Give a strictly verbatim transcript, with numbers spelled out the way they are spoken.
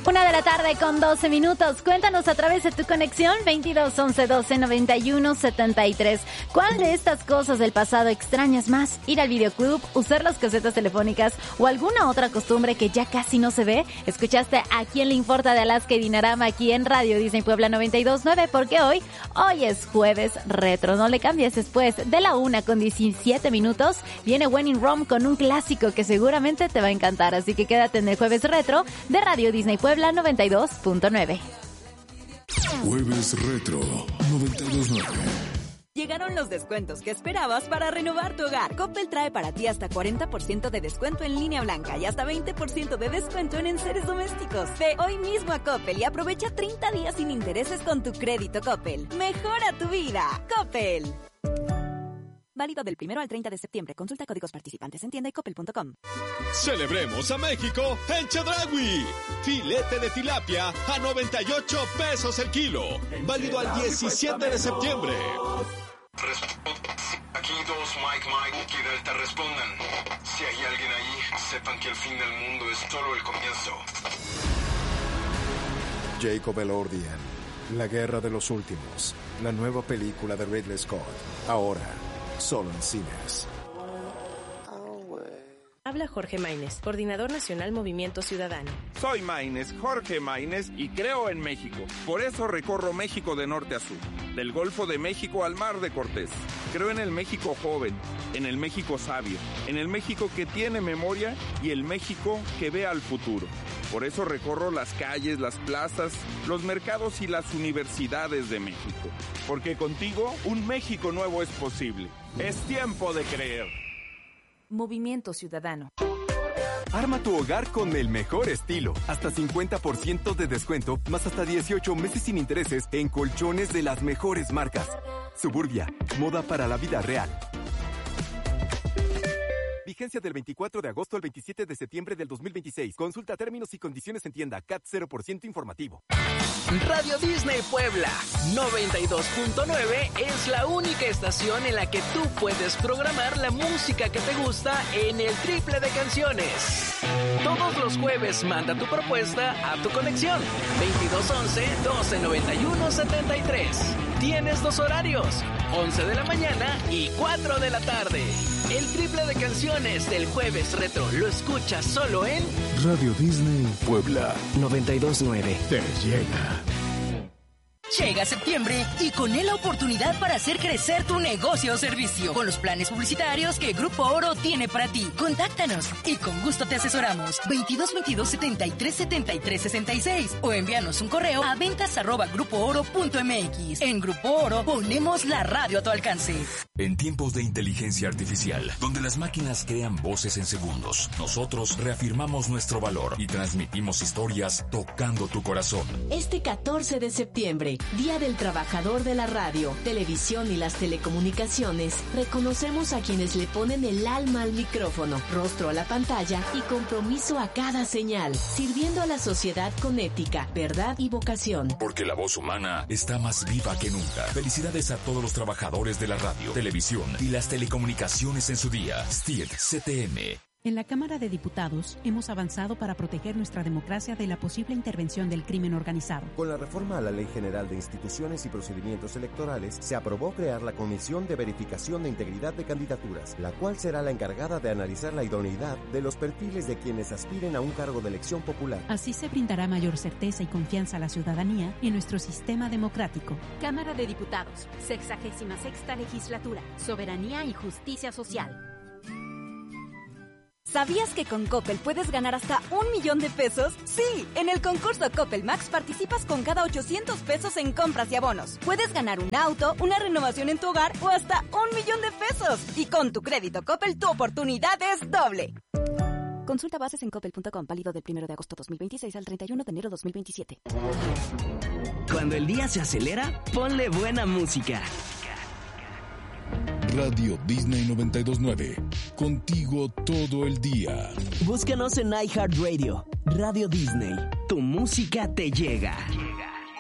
Una de la tarde con doce minutos. Cuéntanos a través de tu conexión veintidós once doce noventa y uno setenta y tres. ¿Cuál de estas cosas del pasado extrañas más? ¿Ir al videoclub, usar las casetas telefónicas o alguna otra costumbre que ya casi no se ve? Escuchaste a Quién le importa de Alaska y Dinarama aquí en Radio Disney Puebla noventa y dos punto nueve, porque hoy, hoy es jueves retro. No le cambies. Después de la una con diecisiete minutos viene When in Rome con un clásico que seguramente te va a encantar. Así que quédate en el jueves retro de Radio Disney Puebla noventa y dos punto nueve. Jueves Retro noventa y dos punto nueve. Llegaron los descuentos que esperabas para renovar tu hogar. Coppel trae para ti hasta cuarenta por ciento de descuento en línea blanca y hasta veinte por ciento de descuento en enseres domésticos. Ve hoy mismo a Coppel y aprovecha treinta días sin intereses con tu crédito Coppel. Mejora tu vida. Coppel. Válido del primero al treinta de septiembre. Consulta códigos participantes en tienda y coppel punto com. Celebremos a México en Chedraui. Filete de tilapia a noventa y ocho pesos el kilo. Válido al diecisiete de septiembre. Aquí dos Mike Mike, aquí Delta, respondan. Si hay alguien ahí, sepan que el fin del mundo es solo el comienzo. Jacob Elordian, La Guerra de los Últimos, la nueva película de Ridley Scott, ahora solo en cines. Habla Jorge Maínez, Coordinador Nacional Movimiento Ciudadano. Soy Maínez, Jorge Maínez, y creo en México. Por eso recorro México de norte a sur, del Golfo de México al Mar de Cortés. Creo en el México joven, en el México sabio, en el México que tiene memoria y el México que ve al futuro. Por eso recorro las calles, las plazas, los mercados y las universidades de México. Porque contigo, un México nuevo es posible. Es tiempo de creer. Movimiento Ciudadano. Arma tu hogar con el mejor estilo. Hasta cincuenta por ciento de descuento, más hasta dieciocho meses sin intereses en colchones de las mejores marcas. Suburbia, moda para la vida real. Vigencia del veinticuatro de agosto al veintisiete de septiembre del dos mil veintiséis. Consulta términos y condiciones en tienda. C A T cero por ciento informativo. Radio Disney Puebla noventa y dos punto nueve es la única estación en la que tú puedes programar la música que te gusta en el triple de canciones. Todos los jueves manda tu propuesta a tu conexión veintidós once doce noventa y uno setenta y tres. Tienes dos horarios, once de la mañana y cuatro de la tarde. El triple de canciones del jueves retro lo escuchas solo en Radio Disney Puebla noventa y dos punto nueve. Te llega. Llega septiembre y con él la oportunidad para hacer crecer tu negocio o servicio con los planes publicitarios que Grupo Oro tiene para ti. Contáctanos y con gusto te asesoramos. veintidós veintidós setenta y tres setenta y tres sesenta y seis o envíanos un correo a ventas arroba grupo oro punto mx. En Grupo Oro ponemos la radio a tu alcance. En tiempos de inteligencia artificial, donde las máquinas crean voces en segundos, nosotros reafirmamos nuestro valor y transmitimos historias tocando tu corazón. Este catorce de septiembre, Día del Trabajador de la Radio, Televisión y las Telecomunicaciones, reconocemos a quienes le ponen el alma al micrófono, rostro a la pantalla y compromiso a cada señal, sirviendo a la sociedad con ética, verdad y vocación. Porque la voz humana está más viva que nunca. Felicidades a todos los trabajadores de la radio, televisión y las telecomunicaciones en su día. S T I E D C T M. En la Cámara de Diputados hemos avanzado para proteger nuestra democracia de la posible intervención del crimen organizado. Con la reforma a la Ley General de Instituciones y Procedimientos Electorales, se aprobó crear la Comisión de Verificación de Integridad de Candidaturas, la cual será la encargada de analizar la idoneidad de los perfiles de quienes aspiren a un cargo de elección popular. Así se brindará mayor certeza y confianza a la ciudadanía en nuestro sistema democrático. Cámara de Diputados, sexagésima sexta legislatura, Soberanía y Justicia Social. ¿Sabías que con Coppel puedes ganar hasta un millón de pesos? Sí, en el concurso Coppel Max participas con cada ochocientos pesos en compras y abonos. Puedes ganar un auto, una renovación en tu hogar o hasta un millón de pesos. Y con tu crédito Coppel tu oportunidad es doble. Consulta bases en coppel punto com, válido del primero de agosto dos mil veintiséis al treinta y uno de enero dos mil veintisiete. Cuando el día se acelera, ponle buena música. Radio Disney noventa y dos punto nueve. Contigo todo el día. Búscanos en iHeartRadio. Radio Disney. Tu música te llega.